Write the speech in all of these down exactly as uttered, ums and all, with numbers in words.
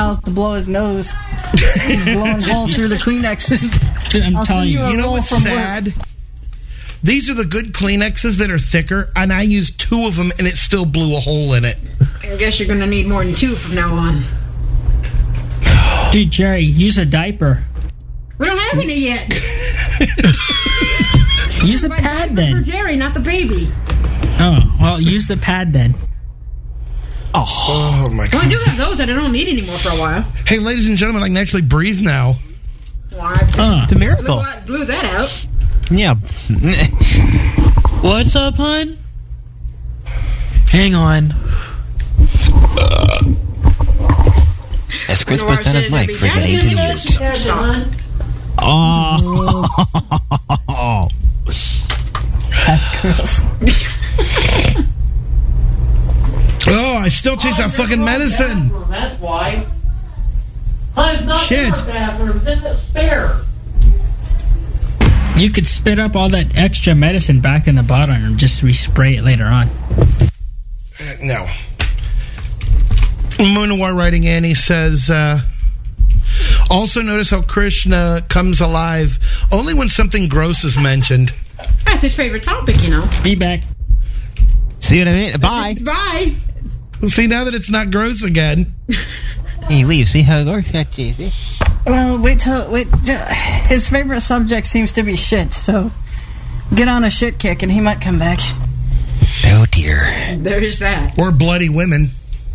miles to blow his nose. Blowing holes through the Kleenexes. Dude, I'm I'll telling you. you You know what's sad? Work. These are the good Kleenexes that are thicker, and I used two of them, and it still blew a hole in it. I guess you're going to need more than two from now on. Dude, Jerry, use a diaper. We don't have any yet. Use a pad then. For Jerry, not the baby. Oh, well, use the pad then. Oh, oh my God. Well, I do have those that I don't need anymore for a while. Hey, ladies and gentlemen, I can actually breathe now. Well, I uh, it's a miracle. Blew, out, blew that out. Yeah. What's up, hon? Hang on. Uh, As Chris puts down his mic for getting to use. Oh. That's gross. Oh, I still taste that fucking medicine. Bathroom, that's why. It's not Shit. in our bathroom. It's in the spare. You could spit up all that extra medicine back in the bottle and just respray it later on. Uh, no. Munawar writing Annie says, uh, also notice how Krishna comes alive only when something gross is mentioned. That's his favorite topic, you know. Be back. See what I mean? Bye. Bye. See, now that it's not gross again. Hey, leave. See how it works out, J C? Well, wait till... wait. His favorite subject seems to be shit, so get on a shit kick and he might come back. Oh, dear. There is that. Or bloody women.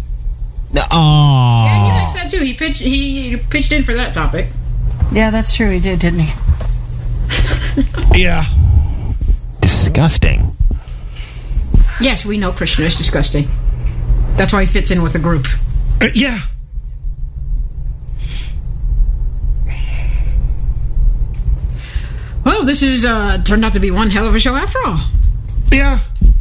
Oh. Yeah, he likes that too. He pitched, he pitched in for that topic. Yeah, that's true. He did, didn't he? Yeah. Disgusting. Yes, we know Krishna is disgusting. That's why he fits in with the group. Uh, yeah. Well, this is uh, turned out to be one hell of a show after all. Yeah.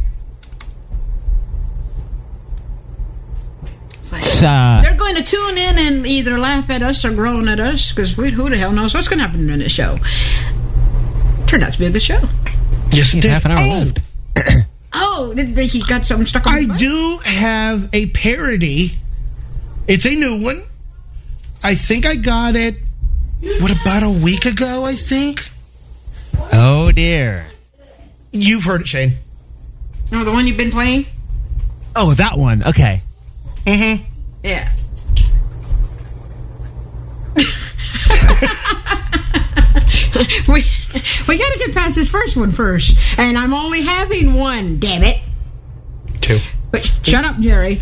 Uh, They're going to tune in and either laugh at us or groan at us, because who the hell knows what's going to happen in this show. Turned out to be a good show. Yes, it did. Half an hour oh. left. Oh, he got something stuck on I his butt? do have a parody. It's a new one. I think I got it, what, about a week ago, I think? Oh, dear. You've heard it, Shane. No, the one you've been playing? Oh, that one. Okay. Mm-hmm. Yeah. we we got to get past this first one first, and I'm only having one. Damn it! Two. But sh- shut up, Jerry.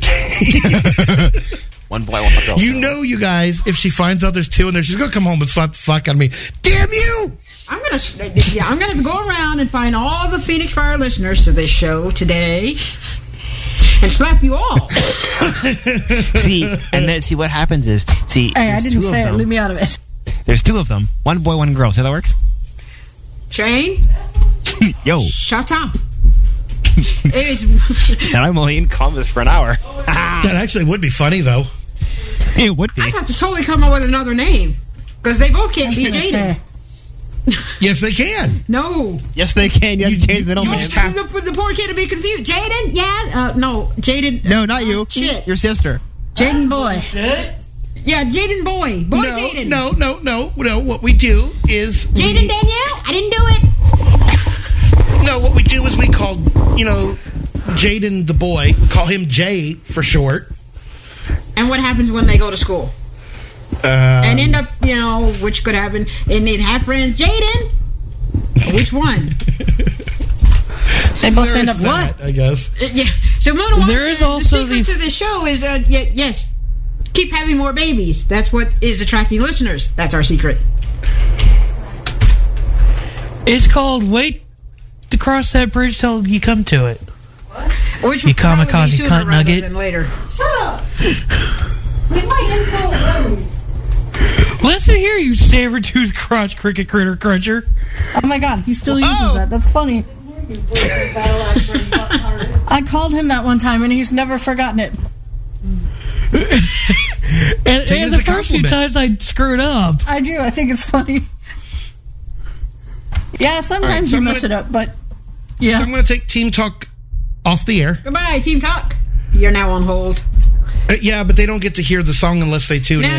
One boy, one girl. You know, you guys, if she finds out there's two in there, she's gonna come home and slap the fuck out of me. Damn you! I'm gonna yeah, I'm gonna go around and find all the Phoenix Fire listeners to this show today and slap you all. See, and then see what happens is see. Hey, I didn't say it. Them. Leave me out of it. There's two of them. One boy, one girl. See how that works? Shane, yo, shut up. Anyways, and I'm only in Columbus for an hour. That actually would be funny, though. It would be. I'd have to totally come up with another name because they both can't be Jaden. Yes, they can. No. Yes, they can. You have to change the middle You name. have the, the poor kid to be confused. Jaden? Yeah? Uh, no, Jaden. No, not you. Shit. Your sister. Jaden Boy. Shit. Yeah, Jaden Boy. Boy no, Jaden. no, no, no, no. What we do is... Jaden Danielle? I didn't do it. No, what we do is we call, you know, Jaden the boy, call him Jay for short. And what happens when they go to school? Um, And end up, you know, which could happen, and they'd have friends. Jaden? Which one? They both there stand is up what? that, I guess. Uh, yeah. So Mona There Watson, is also the secret the- to the show is, uh, yeah, yes, keep having more babies. That's what is attracting listeners. That's our secret. It's called Wait to Cross That Bridge Till You Come to It. Which You would probably be kamikaze sooner cunt rather nugget. than later. Shut up! Leave my insult alone. Listen here, you saber-toothed crotch cricket critter cruncher. Oh my god, he still uses Oh. that. That's funny. I called him that one time and he's never forgotten it. And, Take it and as the a first few compliment. times I screwed up. I do. I think it's funny. Yeah, sometimes All right, so you I'm mess gonna- it up, but So yeah. I'm going to take Team Talk off the air. Goodbye, Team Talk. You're now on hold. Uh, yeah, but they don't get to hear the song unless they tune Now in.